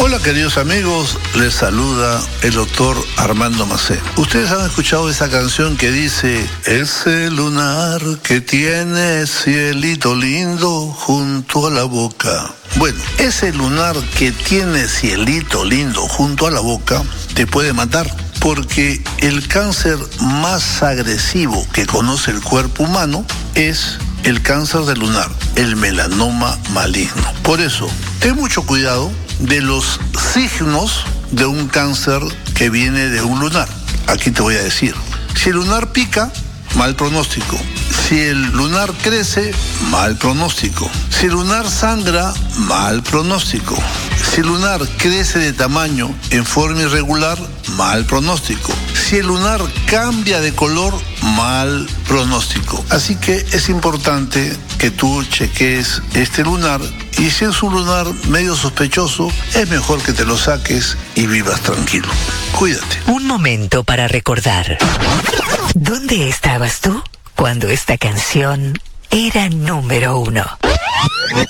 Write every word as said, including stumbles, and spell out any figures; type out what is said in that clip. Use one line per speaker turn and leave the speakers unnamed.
Hola queridos amigos, les saluda el doctor Armando Macé. Ustedes han escuchado esa canción que dice: ese lunar que tiene cielito lindo junto a la boca. Bueno, ese lunar que tiene cielito lindo junto a la boca te puede matar, porque el cáncer más agresivo que conoce el cuerpo humano es el cáncer del lunar, el melanoma maligno. Por eso, ten mucho cuidado de los signos de un cáncer que viene de un lunar. Aquí te voy a decir: si el lunar pica, mal pronóstico. Si el lunar crece, mal pronóstico. Si el lunar sangra, mal pronóstico. Si el lunar crece de tamaño en forma irregular, mal pronóstico. Si el lunar cambia de color, mal pronóstico. Así que es importante que tú cheques este lunar, y si es un lunar medio sospechoso, es mejor que te lo saques y vivas tranquilo. Cuídate.
Un momento para recordar. ¿Dónde estabas tú cuando esta canción era número uno?